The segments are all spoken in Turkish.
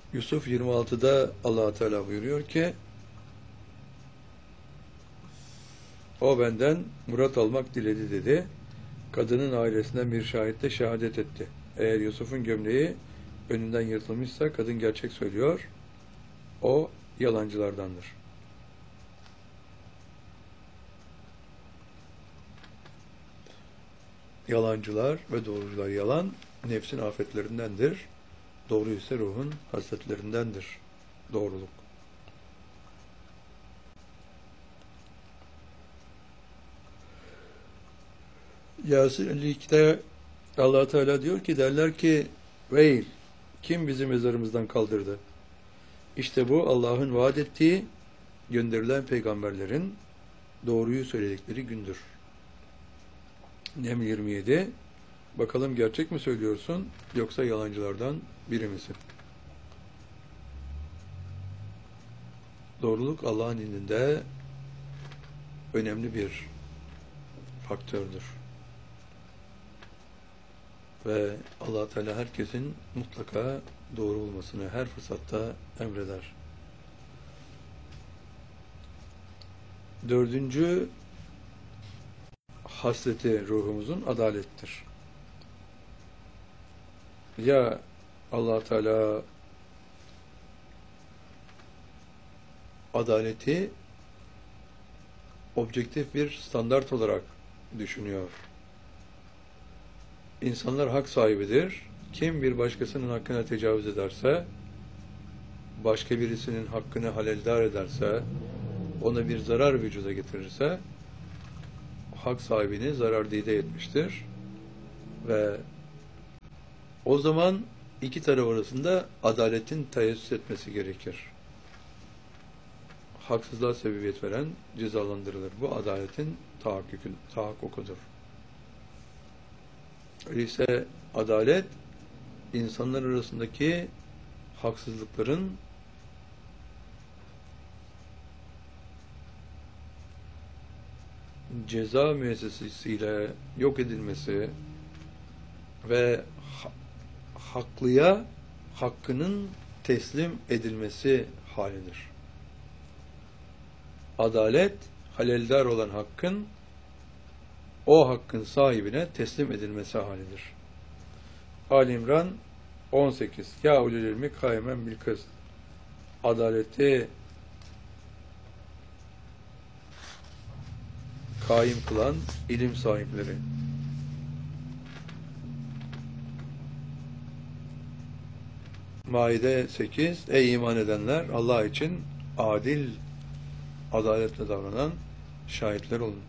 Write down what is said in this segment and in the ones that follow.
Yusuf 26'da Allah Teala buyuruyor ki o benden murat almak diledi dedi. Kadının ailesinden bir şahit de şehadet etti. Eğer Yusuf'un gömleği önünden yırtılmışsa kadın gerçek söylüyor. O yalancılardandır. Yalancılar ve doğrucular yalan nefsin afetlerindendir. Doğru ise ruhun hasletlerindendir. Doğruluk. Yasin 52'de Allah Teala diyor ki derler ki veil kim bizi mezarımızdan kaldırdı? İşte bu Allah'ın vaat ettiği gönderilen peygamberlerin doğruyu söyledikleri gündür. Neml 27 bakalım gerçek mi söylüyorsun yoksa yalancılardan biri misin? Doğruluk Allah'ın indinde önemli bir faktördür. Ve Allah Teala herkesin mutlaka doğru olmasını her fırsatta emreder. Dördüncü hasleti ruhumuzun adalettir. Ya Allah Teala adaleti objektif bir standart olarak düşünüyor. İnsanlar hak sahibidir. Kim bir başkasının hakkına tecavüz ederse, başka birisinin hakkını haleldar ederse, ona bir zarar vücuda getirirse, hak sahibini zarardide etmiştir. Ve o zaman iki taraf arasında adaletin teessüs etmesi gerekir. Haksızlığa sebebiyet veren cezalandırılır. Bu adaletin tahakkukudur. Öyleyse adalet, insanlar arasındaki haksızlıkların ceza müessesesiyle yok edilmesi ve haklıya hakkının teslim edilmesi halidir. Adalet, haleldar olan hakkın o hakkın sahibine teslim edilmesi halidir. Ali İmran 18. Ya ulul ilmi kaimen bil kıst. Adaleti kaim kılan ilim sahipleri. Maide 8. Ey iman edenler Allah için adil, adaletle davranan şahitler olun.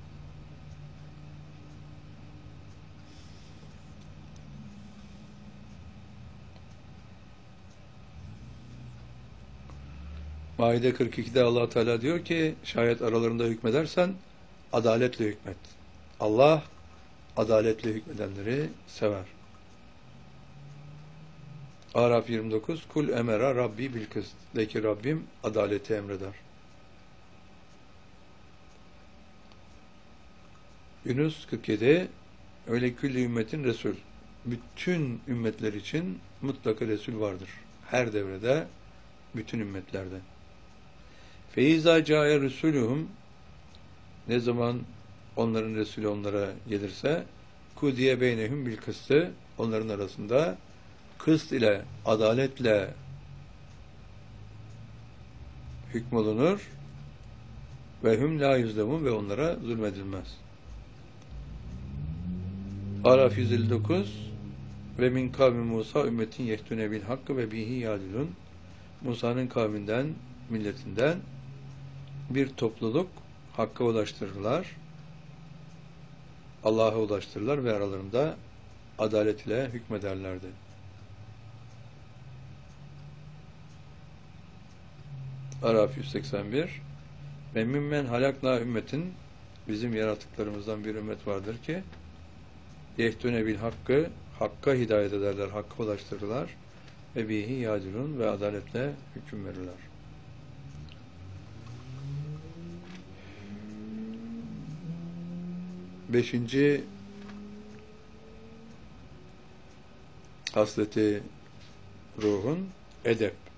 Maide 42'de Allah Teala diyor ki şayet aralarında hükmedersen adaletle hükmet. Allah adaletle hükmedenleri sever. Araf 29 Kul emera Rabbi bil kıst. De ki Rabbim adaleti emreder. Yunus 47 öyle külli ümmetin Resul. Bütün ümmetler için mutlaka Resul vardır. Her devrede, bütün ümmetlerde. Feiza ca'e Resuluhum ne zaman onların Resulü onlara gelirse kudiye beynehum bil kıstı onların arasında kıst ile adaletle hükmolunur ve hum la yüzlemun ve onlara zulmedilmez. Araf 159 ve min kavmi Musa ümmetin yehtune bil hakkı ve bihi yadilun Musa'nın kavminden, milletinden bir topluluk hakka ulaştırırlar, Allah'a ulaştırırlar ve aralarında adalet ile hükmederlerdi. Araf 181 ve mimmen halakna ümmetin bizim yarattıklarımızdan bir ümmet vardır ki yehtune bil hakkı hakka hidayet ederler, hakka ulaştırırlar ve bihi yadilun ve adaletle hüküm verirler. Beşinci hasleti ruhun edep.